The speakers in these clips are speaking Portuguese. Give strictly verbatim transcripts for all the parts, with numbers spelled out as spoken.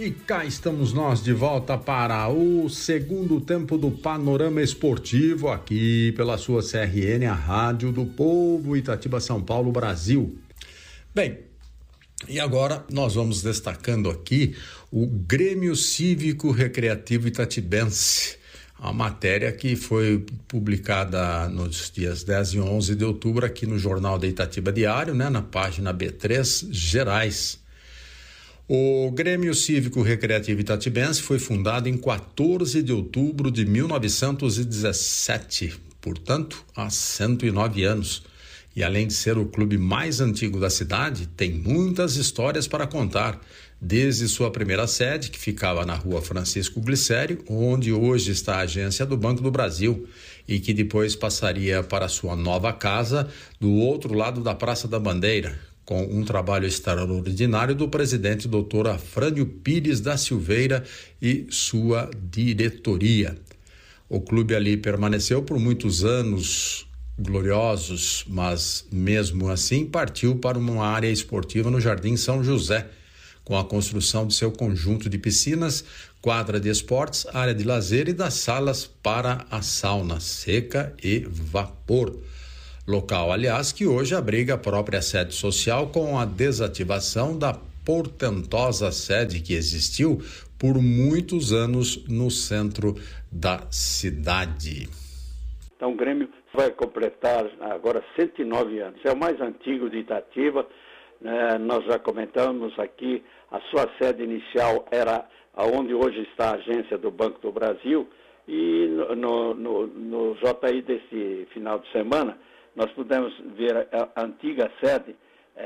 E cá estamos nós de volta para o segundo tempo do Panorama Esportivo, aqui pela sua C R N, a Rádio do Povo, Itatiba, São Paulo, Brasil. Bem, e agora nós vamos destacando aqui o Grêmio Cívico Recreativo Itatibense, a matéria que foi publicada nos dias dez e onze de outubro aqui no Jornal da Itatiba Diário, né, na página B três Gerais. O Grêmio Cívico Recreativo Itatibense foi fundado em quatorze de outubro de mil novecentos e dezessete, portanto, há cento e nove anos. E além de ser o clube mais antigo da cidade, tem muitas histórias para contar, desde sua primeira sede, que ficava na rua Francisco Glicério, onde hoje está a agência do Banco do Brasil, e que depois passaria para sua nova casa do outro lado da Praça da Bandeira, com um trabalho extraordinário do presidente doutor Afrânio Pires da Silveira e sua diretoria. O clube ali permaneceu por muitos anos gloriosos, mas mesmo assim partiu para uma área esportiva no Jardim São José, com a construção de seu conjunto de piscinas, quadra de esportes, área de lazer e das salas para a sauna seca e vapor. Local, aliás, que hoje abriga a própria sede social com a desativação da portentosa sede que existiu por muitos anos no centro da cidade. Então o Grêmio vai completar agora cento e nove anos. É o mais antigo de Itatiba, né? Nós já comentamos aqui, a sua sede inicial era onde hoje está a agência do Banco do Brasil, e no, no, no J I desse final de semana nós pudemos ver a, a antiga sede,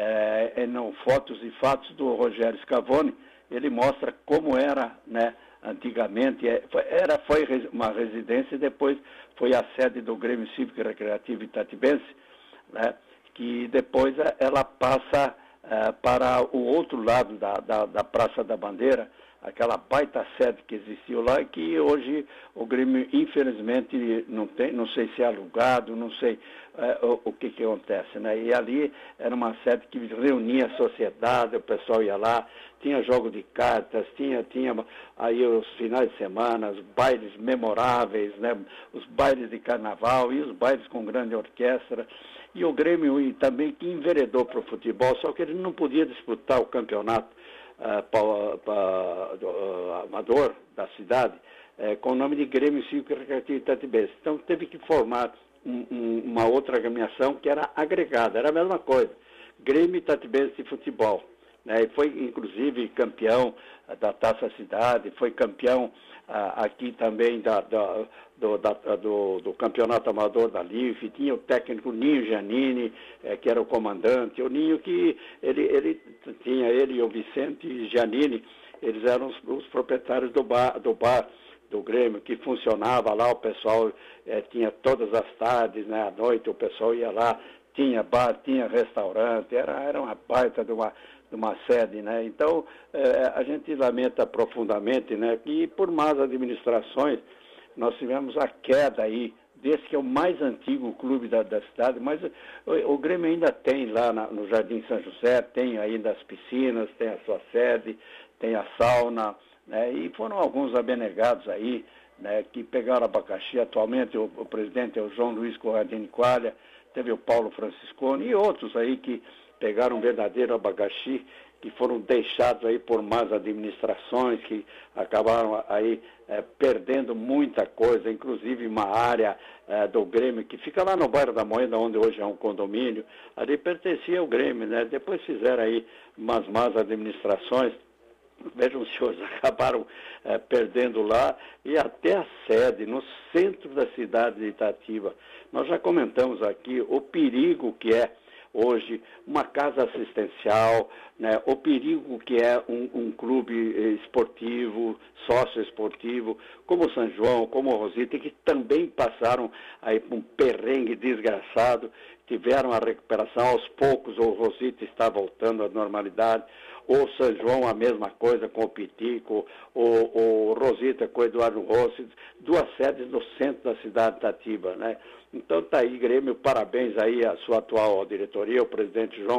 é, em fotos e fatos do Rogério Scavone. Ele mostra como era, né, antigamente. É, foi, era, foi uma residência e depois foi a sede do Grêmio Cívico Recreativo Itatibense, né, que depois ela passa é, para o outro lado da, da, da Praça da Bandeira, aquela baita sede que existiu lá, e que hoje o Grêmio, infelizmente, não tem, não sei se é alugado, não sei é, o, o que que acontece, né? E ali era uma sede que reunia a sociedade, o pessoal ia lá, tinha jogo de cartas, tinha, tinha aí os finais de semana, os bailes memoráveis, né? Os bailes de carnaval e os bailes com grande orquestra. E o Grêmio também que enveredou para o futebol, só que ele não podia disputar o campeonato Uh, pa, pa, uh, amador da cidade, uh, com o nome de Grêmio Cívico Recreativo Itatibense. Então teve que formar um, um, uma outra agremiação que era agregada, era a mesma coisa, Grêmio Itatibense de Futebol, né? E foi inclusive campeão uh, da Taça Cidade, foi campeão uh, aqui também da, da, do, da, do, do campeonato amador da L I F, tinha o técnico Ninho Giannini, eh, que era o comandante, o Ninho que ele, ele tinha ele e o Vicente Giannini, eles eram os, os proprietários do bar, do bar do Grêmio, que funcionava lá, o pessoal eh, tinha todas as tardes, né, à noite o pessoal ia lá, tinha bar, tinha restaurante, era, era uma baita de uma, de uma sede, né? Então eh, a gente lamenta profundamente, né, que por más administrações nós tivemos a queda aí, desse que é o mais antigo clube da, da cidade, mas o, o Grêmio ainda tem lá na, no Jardim São José, tem ainda as piscinas, tem a sua sede, tem a sauna, né? E foram alguns abnegados aí, né, que pegaram abacaxi. Atualmente o, o presidente é o João Luiz Corradini Qualha, teve o Paulo Franciscone e outros aí que pegaram um verdadeiro abacaxi, que foram deixados aí por más administrações, que acabaram aí é, perdendo muita coisa, inclusive uma área é, do Grêmio, que fica lá no bairro da Moeda, onde hoje é um condomínio, ali pertencia ao Grêmio, né? Depois fizeram aí umas más administrações, vejam, os senhores acabaram é, perdendo lá, e até a sede, no centro da cidade de Itatiba. Nós já comentamos aqui o perigo que é hoje uma casa assistencial, né, o perigo que é um, um clube esportivo, sócio-esportivo, como o São João, como o Rosita, que também passaram aí por um perrengue desgraçado, tiveram a recuperação, aos poucos o Rosita está voltando à normalidade, o São João a mesma coisa com o Pitico, o, o Rosita com o Eduardo Rossi, duas sedes no centro da cidade de Itatiba, né? Então tá aí, Grêmio, parabéns aí à sua atual diretoria, o presidente João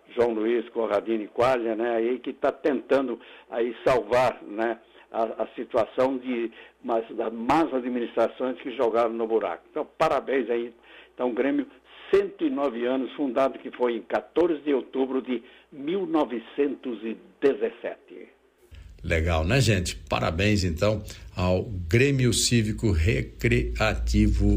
João Luiz Corradini Quaglia, né, aí que está tentando aí salvar, né, a, a situação de mas, das más administrações que jogaram no buraco. Então, parabéns aí. Então, o Grêmio, cento e nove anos, fundado que foi em quatorze de outubro de mil novecentos e dezessete. Legal, né, gente? Parabéns, então, ao Grêmio Cívico Recreativo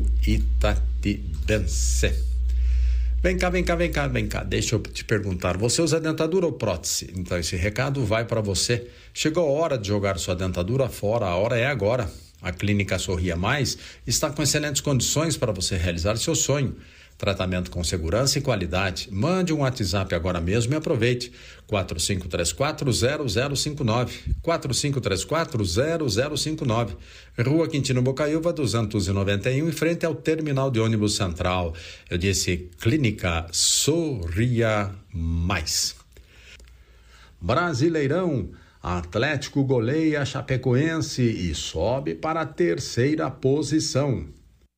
Itatibense. Vem cá, vem cá, vem cá, vem cá. Deixa eu te perguntar. Você usa dentadura ou prótese? Então, esse recado vai para você. Chegou a hora de jogar sua dentadura fora. A hora é agora. A Clínica Sorria Mais está com excelentes condições para você realizar seu sonho. Tratamento com segurança e qualidade. Mande um WhatsApp agora mesmo e aproveite. quatro cinco três quatro zero zero cinco nove. quatro cinco três quatro zero zero cinco nove. Rua Quintino Bocaiúva, duzentos e noventa e um, em frente ao Terminal de Ônibus Central. Eu disse Clínica Sorria Mais. Brasileirão. Atlético goleia Chapecoense e sobe para a terceira posição.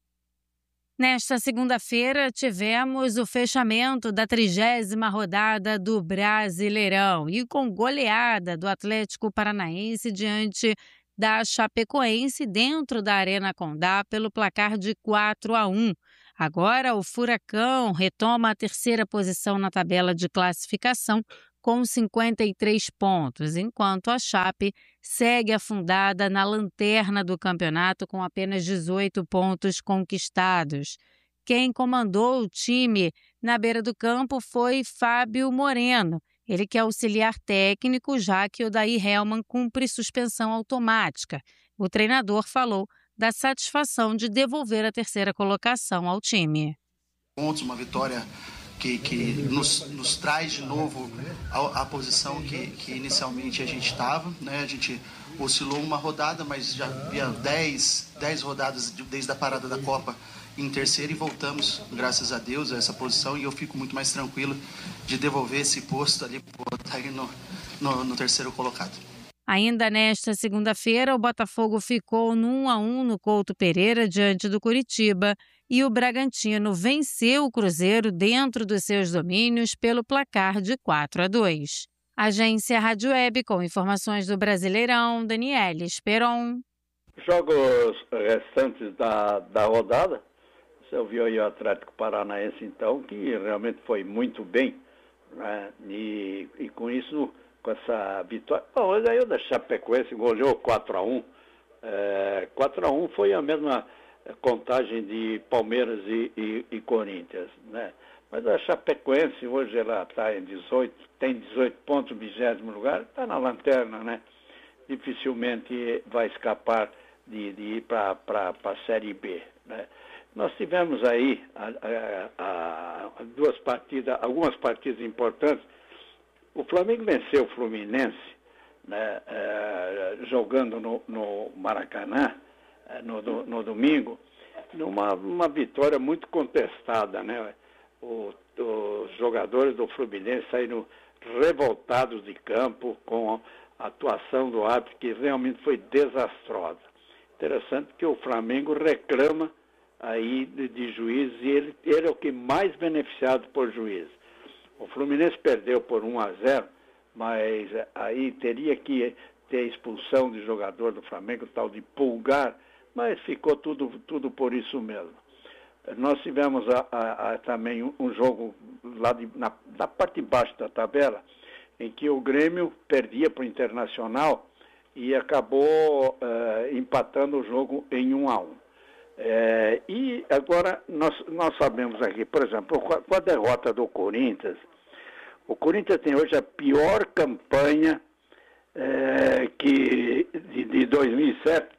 Nesta segunda-feira, tivemos o fechamento da trigésima rodada do Brasileirão e com goleada do Atlético Paranaense diante da Chapecoense dentro da Arena Condá pelo placar de quatro a um. Agora, o Furacão retoma a terceira posição na tabela de classificação com cinquenta e três pontos, enquanto a Chape segue afundada na lanterna do campeonato com apenas dezoito pontos conquistados. Quem comandou o time na beira do campo foi Fábio Moreno, ele que é auxiliar técnico, já que Odair Hellmann cumpre suspensão automática. O treinador falou da satisfação de devolver a terceira colocação ao time. Pontos, uma vitória que, que nos, nos traz de novo a, a posição que, que inicialmente a gente estava, né? A gente oscilou uma rodada, mas já havia dez, dez rodadas desde a parada da Copa em terceiro e voltamos, graças a Deus, a essa posição, e eu fico muito mais tranquilo de devolver esse posto ali, botar aí no, no, no terceiro colocado. Ainda nesta segunda-feira, o Botafogo ficou no um a um no Couto Pereira diante do Coritiba e o Bragantino venceu o Cruzeiro dentro dos seus domínios pelo placar de quatro a dois. Agência Rádio Web com informações do Brasileirão, Daniele Esperon. Jogos restantes da, da rodada, você ouviu aí o Atlético Paranaense então, que realmente foi muito bem, né? e, e com isso... com essa vitória. Bom, aí o da Chapecoense goleou quatro a um. É, quatro a um foi a mesma contagem de Palmeiras e, e, e Corinthians, né? Mas a Chapecoense hoje ela está em dezoito, tem dezoito pontos, vigésimo lugar, está na lanterna, né? Dificilmente vai escapar de, de ir para a Série B, né? Nós tivemos aí a, a, a duas partidas, algumas partidas importantes. O Flamengo venceu o Fluminense, né, é, jogando no, no Maracanã, é, no, no, no domingo, numa uma vitória muito contestada, né? O, os jogadores do Fluminense saíram revoltados de campo com a atuação do árbitro, que realmente foi desastrosa. Interessante que o Flamengo reclama aí de, de juiz, e ele, ele é o que mais beneficiado por juiz. O Fluminense perdeu por um a zero, mas aí teria que ter expulsão de jogador do Flamengo, tal de Pulgar, mas ficou tudo, tudo por isso mesmo. Nós tivemos a, a, a, também um, um jogo lá de, na, na parte de baixo da tabela, em que o Grêmio perdia para o Internacional e acabou uh, empatando o jogo em um a um. É, e agora nós, nós sabemos aqui, por exemplo, com a derrota do Corinthians, o Corinthians tem hoje a pior campanha é, que de, de dois mil e sete.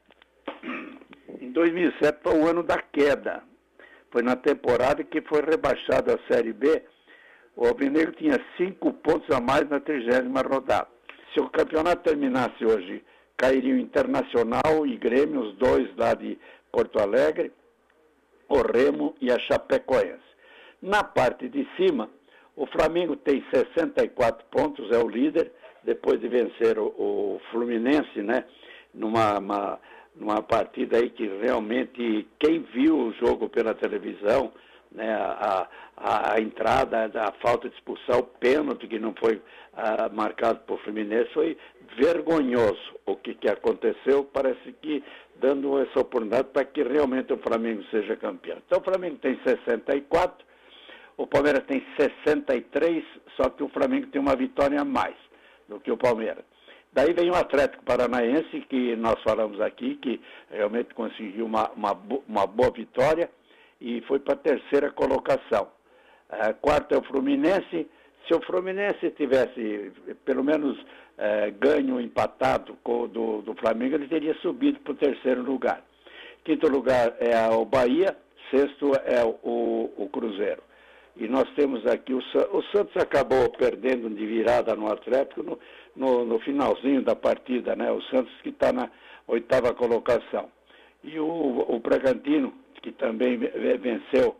Em dois mil e sete foi o ano da queda. Foi na temporada que foi rebaixado a Série B. O Alvinegro tinha cinco pontos a mais na trigésima rodada. Se o campeonato terminasse hoje, cairiam Internacional e Grêmio, os dois lá de Porto Alegre, o Remo e a Chapecoense. Na parte de cima, o Flamengo tem sessenta e quatro pontos, é o líder, depois de vencer o, o Fluminense, né? Numa, uma, numa partida aí que realmente, quem viu o jogo pela televisão, né, a, a, a entrada, a falta de expulsão, o pênalti que não foi a, marcado por Fluminense, foi vergonhoso o que, que aconteceu, parece que dando essa oportunidade para que realmente o Flamengo seja campeão. Então o Flamengo tem sessenta e quatro, o Palmeiras tem sessenta e três, só que o Flamengo tem uma vitória a mais do que o Palmeiras. Daí vem o Atlético Paranaense, que nós falamos aqui, que realmente conseguiu uma, uma, uma boa vitória e foi para a terceira colocação. A quarta é o Fluminense. Se o Fluminense tivesse pelo menos eh, ganho empatado com o do, do Flamengo, ele teria subido para o terceiro lugar. Quinto lugar é o Bahia, sexto é o, o Cruzeiro. E nós temos aqui, o, o Santos acabou perdendo de virada no Atlético no, no, no finalzinho da partida, né? O Santos que está na oitava colocação. E o, o Bragantino, que também venceu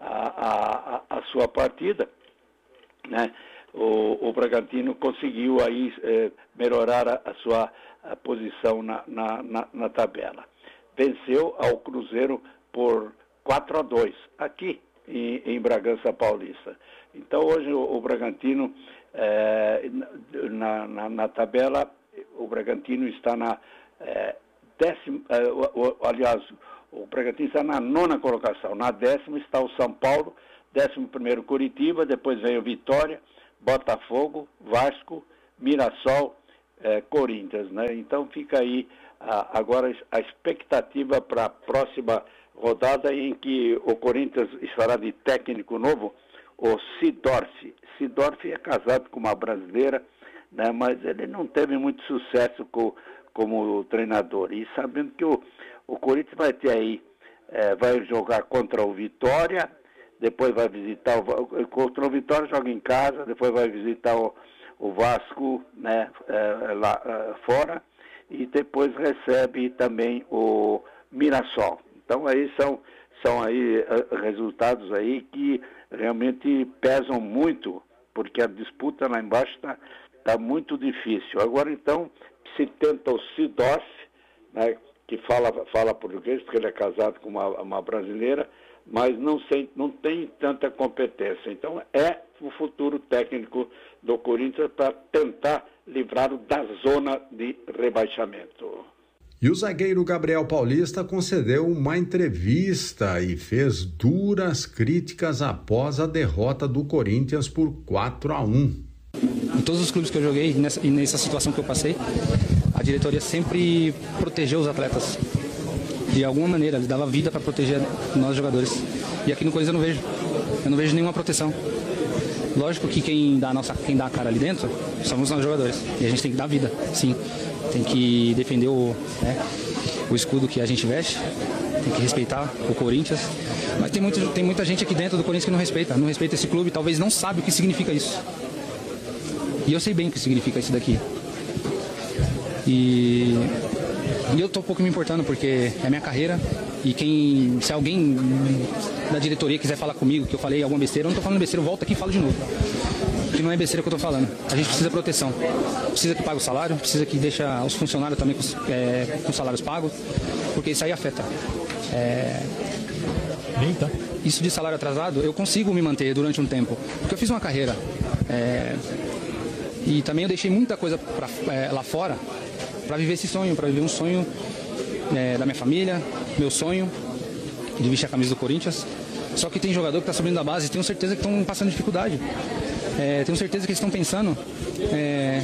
a, a, a sua partida, né? O, o Bragantino conseguiu aí eh, melhorar a, a sua a posição na, na, na, na tabela. Venceu ao Cruzeiro por quatro a dois, aqui em, em Bragança Paulista. Então hoje o, o Bragantino, eh, na, na, na tabela, o Bragantino está na eh, décima, eh, o, o, aliás, o Bragantino está na nona colocação. Na décima está o São Paulo, décimo primeiro Curitiba, depois vem o Vitória, Botafogo, Vasco, Mirassol, eh, Corinthians, né? Então fica aí a, agora a expectativa para a próxima rodada em que o Corinthians estará de técnico novo, o Sidorf. Sidorf é casado com uma brasileira, né? Mas ele não teve muito sucesso com, como treinador. E sabendo que o, o Corinthians vai ter aí, eh, vai jogar contra o Vitória, depois vai visitar o, contra o Vitória, joga em casa, depois vai visitar o, o Vasco, né, é, lá é, fora, e depois recebe também o Mirassol. Então aí são, são aí é, resultados aí que realmente pesam muito, porque a disputa lá embaixo está tá muito difícil. Agora então se tenta o Sidorf, né, que fala, fala português, porque ele é casado com uma, uma brasileira, mas não, sei, não tem tanta competência. Então é o futuro técnico do Corinthians para tentar livrar-o da zona de rebaixamento. E o zagueiro Gabriel Paulista concedeu uma entrevista e fez duras críticas após a derrota do Corinthians por quatro a um. Em todos os clubes que eu joguei, nessa, nessa situação que eu passei, a diretoria sempre protegeu os atletas. De alguma maneira, ele dava vida para proteger nós jogadores. E aqui no Corinthians eu não vejo. Eu não vejo nenhuma proteção. Lógico que quem dá a, nossa, quem dá a cara ali dentro somos nós jogadores. E a gente tem que dar vida, sim. Tem que defender o, né, o escudo que a gente veste. Tem que respeitar o Corinthians. Mas tem, muito, tem muita gente aqui dentro do Corinthians que não respeita. Não respeita esse clube, talvez não sabe o que significa isso. E eu sei bem o que significa isso daqui. E... E eu tô um pouco me importando porque é minha carreira e quem, se alguém da diretoria quiser falar comigo que eu falei alguma besteira, eu não tô falando besteira, eu volto aqui e falo de novo. Que não é besteira que eu tô falando. A gente precisa de proteção. Precisa que pague o salário, precisa que deixe os funcionários também com, é, com salários pagos, porque isso aí afeta. É... Eita. Isso de salário atrasado, eu consigo me manter durante um tempo, porque eu fiz uma carreira. É... E também eu deixei muita coisa pra, é, lá fora para viver esse sonho, para viver um sonho é, da minha família, meu sonho de vestir a camisa do Corinthians. Só que tem jogador que está subindo da base e tenho certeza que estão passando dificuldade. É, tenho certeza que eles estão pensando, é,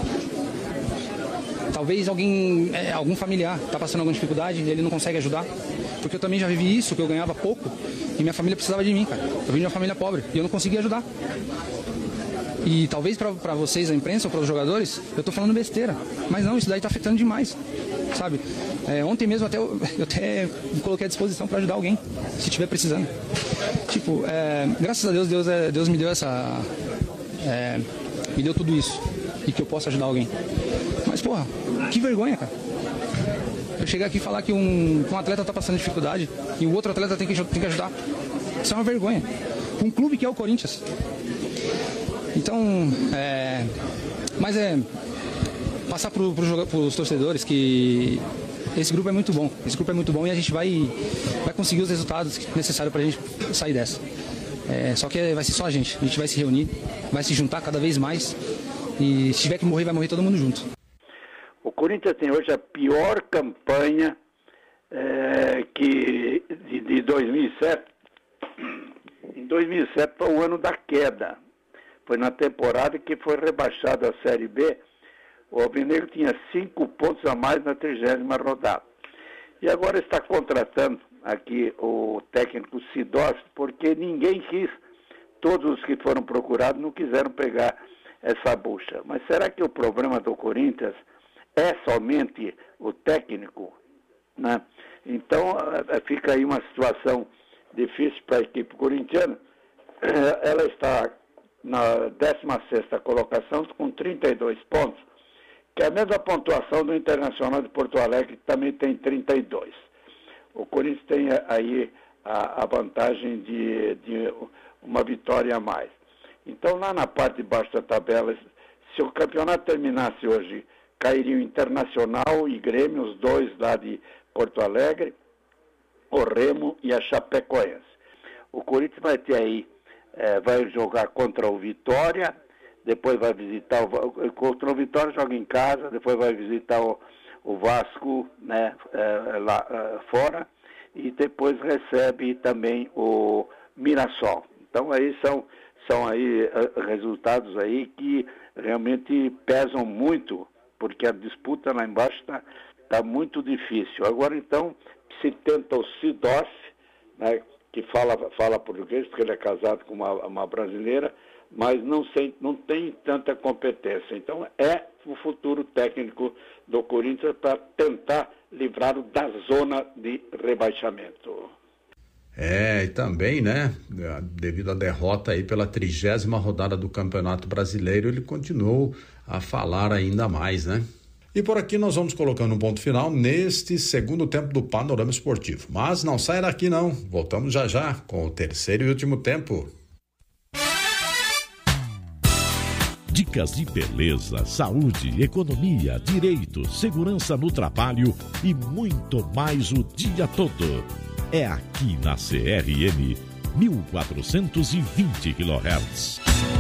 talvez alguém, é, algum familiar está passando alguma dificuldade e ele não consegue ajudar. Porque eu também já vivi isso, que eu ganhava pouco e minha família precisava de mim, cara. Eu vim de uma família pobre e eu não conseguia ajudar. E talvez para vocês, a imprensa ou para os jogadores, eu estou falando besteira. Mas não, isso daí está afetando demais, sabe? É, ontem mesmo até eu, eu até me coloquei à disposição para ajudar alguém, se estiver precisando. Tipo, é, graças a Deus, Deus, é, Deus me deu essa... É, me deu tudo isso. E que eu possa ajudar alguém. Mas, porra, que vergonha, cara. Eu chegar aqui e falar que um, que um atleta está passando dificuldade e o outro atleta tem que, tem que ajudar. Isso é uma vergonha. Um clube que é o Corinthians. Então, é, mas é passar para pro, os torcedores que esse grupo é muito bom. Esse grupo é muito bom e a gente vai, vai conseguir os resultados necessários para a gente sair dessa. É, só que vai ser só a gente. A gente vai se reunir, vai se juntar cada vez mais. E se tiver que morrer, vai morrer todo mundo junto. O Corinthians tem hoje a pior campanha é, que de, de dois mil e sete. Em dois mil e sete foi o ano da queda. Foi na temporada que foi rebaixado a Série B. O Alvinegro tinha cinco pontos a mais na trigésima rodada. E agora está contratando aqui o técnico Sidorf, porque ninguém quis. Todos os que foram procurados não quiseram pegar essa bucha. Mas será que o problema do Corinthians é somente o técnico? Né? Então, fica aí uma situação difícil para a equipe corintiana. Ela está na décima sexta colocação com trinta e dois pontos, que é a mesma pontuação do Internacional de Porto Alegre, que também tem trinta e dois. O Corinthians tem aí a, a vantagem de, de uma vitória a mais. Então, lá na parte de baixo da tabela, se o campeonato terminasse hoje, cairiam Internacional e Grêmio, os dois lá de Porto Alegre, o Remo e a Chapecoense. O Corinthians vai ter aí, é, vai jogar contra o Vitória, depois vai visitar o, contra o Vitória, joga em casa, depois vai visitar o, o Vasco, né, é, lá é, fora, e depois recebe também o Mirassol. Então aí são, são aí uh, resultados aí que realmente pesam muito, porque a disputa lá embaixo está tá muito difícil. Agora então se tenta o Sidorf, né, que fala, fala português, porque ele é casado com uma, uma brasileira, mas não, sei, não tem tanta competência. Então é o futuro técnico do Corinthians para tentar livrá-lo da zona de rebaixamento. É, e também, né, devido à derrota aí pela trigésima rodada do Campeonato Brasileiro, ele continuou a falar ainda mais, né? E por aqui nós vamos colocando um ponto final neste segundo tempo do Panorama Esportivo. Mas não sai daqui não, voltamos já já com o terceiro e último tempo. Dicas de beleza, saúde, economia, direito, segurança no trabalho e muito mais o dia todo. É aqui na C R M mil quatrocentos e vinte quilohertz.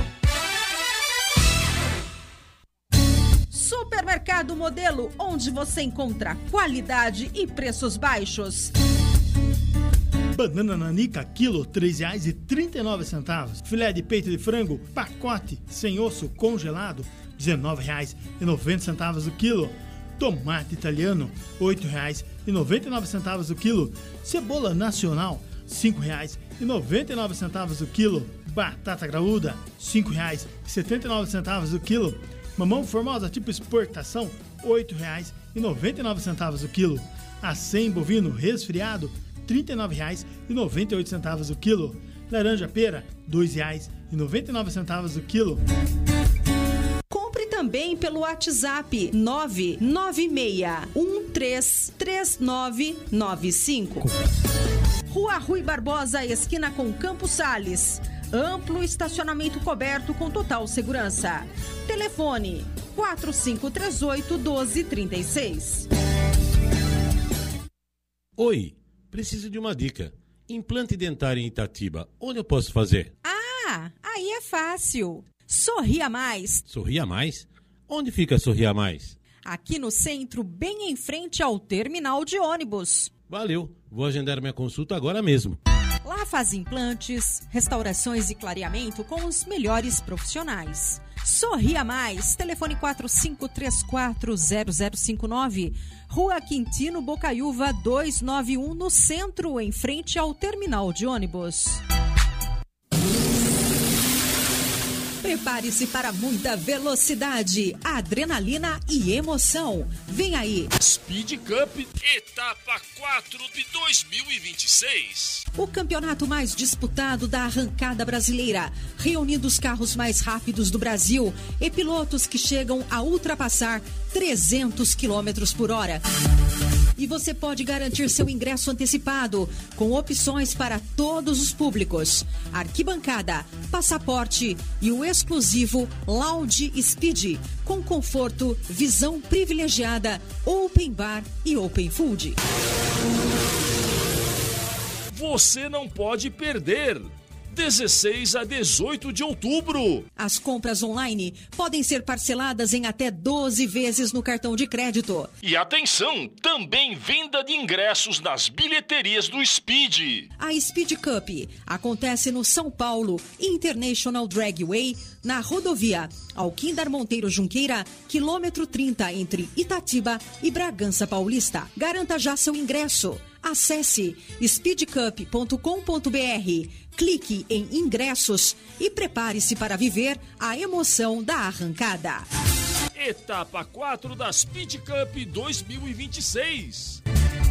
Supermercado Modelo, onde você encontra qualidade e preços baixos. Banana nanica, quilo, três reais e trinta e nove centavos. Filé de peito de frango, pacote, sem osso, congelado, dezenove reais e noventa centavos o quilo. Tomate italiano, oito reais e noventa e nove centavos o quilo. Cebola nacional, cinco reais e noventa e nove centavos o quilo. Batata graúda, cinco reais e setenta e nove centavos o quilo. Mamão formosa tipo exportação, oito reais e noventa e nove centavos o quilo. Acém bovino resfriado, trinta e nove reais e noventa e oito centavos o quilo. Laranja pera, dois reais e noventa e nove centavos o quilo. Compre também pelo WhatsApp nove nove seis um três três nove nove cinco. Rua Rui Barbosa, esquina com Campos Sales. Amplo estacionamento coberto com total segurança. Telefone quatro cinco três oito, um dois três seis. Oi, preciso de uma dica. Implante dentário em Itatiba, onde eu posso fazer? Ah, aí é fácil. Sorria Mais. Sorria Mais? Onde fica Sorria Mais? Aqui no centro, bem em frente ao terminal de ônibus. Valeu, vou agendar minha consulta agora mesmo. Lá faz implantes, restaurações e clareamento com os melhores profissionais. Sorria Mais, telefone quatro cinco três quatro zero zero cinco nove, Rua Quintino Bocaiúva duzentos e noventa e um, no centro, em frente ao terminal de ônibus. Prepare-se para muita velocidade, adrenalina e emoção. Vem aí. Speed Cup, etapa quatro de dois mil e vinte e seis. O campeonato mais disputado da arrancada brasileira, reunindo os carros mais rápidos do Brasil e pilotos que chegam a ultrapassar trezentos quilômetros por hora. E você pode garantir seu ingresso antecipado, com opções para todos os públicos: arquibancada, passaporte e o exclusivo Lounge Speed, com conforto, visão privilegiada, open bar e open food. Você não pode perder! dezesseis a dezoito de outubro. As compras online podem ser parceladas em até doze vezes no cartão de crédito. E atenção, também venda de ingressos nas bilheterias do Speed. A Speed Cup acontece no São Paulo International Dragway, na rodovia Alquindar Monteiro Junqueira, quilômetro trinta, entre Itatiba e Bragança Paulista. Garanta já seu ingresso. Acesse speed cup ponto com ponto b r, clique em ingressos e prepare-se para viver a emoção da arrancada. Etapa quatro da Speed Cup dois mil e vinte e seis.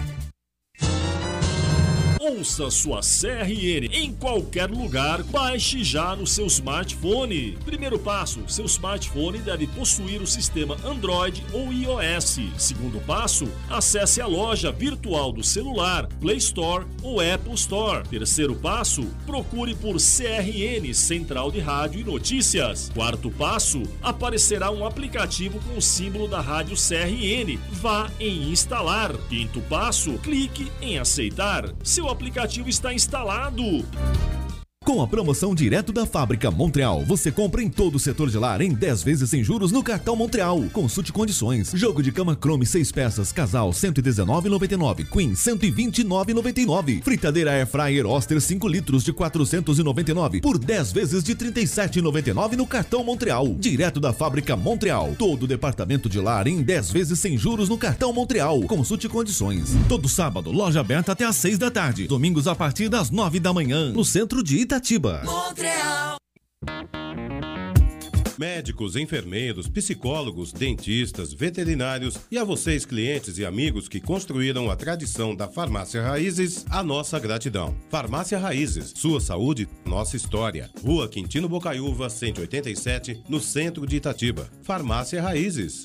Ouça sua C R N em qualquer lugar, baixe já no seu smartphone. Primeiro passo, seu smartphone deve possuir o sistema Android ou iOS. Segundo passo, acesse a loja virtual do celular, Play Store ou Apple Store. Terceiro passo, procure por C R N, Central de Rádio e Notícias. Quarto passo, aparecerá um aplicativo com o símbolo da rádio C R N. Vá em instalar. Quinto passo, clique em aceitar. Seu aplicativo está instalado. Com a promoção direto da Fábrica Montreal, você compra em todo o setor de lar em dez vezes sem juros no cartão Montreal. Consulte condições. Jogo de cama Chrome seis peças, casal cento e dezenove reais e noventa e nove centavos, Queen cento e vinte e nove reais e noventa e nove centavos. Fritadeira Air Fryer Oster cinco litros de quatrocentos e noventa e nove reais por dez vezes de trinta e sete reais e noventa e nove centavos no cartão Montreal. Direto da Fábrica Montreal. Todo o departamento de lar em dez vezes sem juros no cartão Montreal. Consulte condições. Todo sábado, loja aberta até às seis da tarde. Domingos a partir das nove da manhã, no centro de Itatiba. Montreal. Médicos, enfermeiros, psicólogos, dentistas, veterinários e a vocês, clientes e amigos que construíram a tradição da Farmácia Raízes, a nossa gratidão. Farmácia Raízes, sua saúde, nossa história. Rua Quintino Bocaiúva, cento e oitenta e sete, no centro de Itatiba. Farmácia Raízes.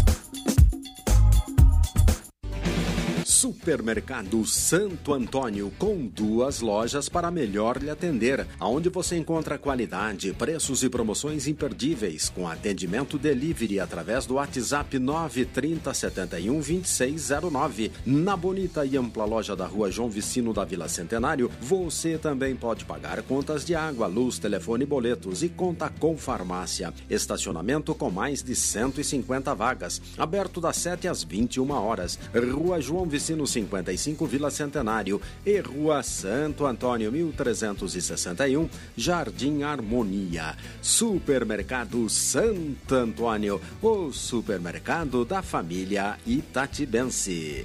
Supermercado Santo Antônio, com duas lojas para melhor lhe atender, onde você encontra qualidade, preços e promoções imperdíveis, com atendimento delivery através do WhatsApp nove trinta, setenta e um, vinte e seis zero nove. Na bonita e ampla loja da Rua João Vicino da Vila Centenário, você também pode pagar contas de água, luz, telefone e boletos, e conta com farmácia. Estacionamento com mais de cento e cinquenta vagas, aberto das sete às vinte e uma horas. Rua João Vicino cinquenta e cinco, Vila Centenário, e Rua Santo Antônio mil trezentos e sessenta e um, Jardim Harmonia. Supermercado Santo Antônio, o supermercado da família itatibense.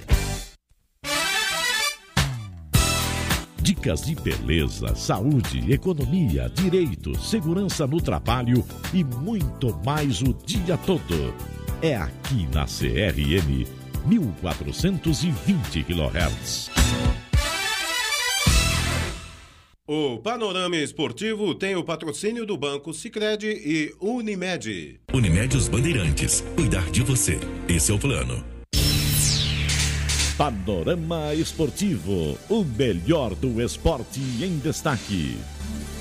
Dicas de beleza, saúde, economia, direito, segurança no trabalho e muito mais o dia todo. É aqui na C R M mil quatrocentos e vinte quilohertz. O Panorama Esportivo tem o patrocínio do Banco Sicredi e Unimed. Unimed Os Bandeirantes. Cuidar de você. Esse é o plano. Panorama Esportivo. O melhor do esporte em destaque.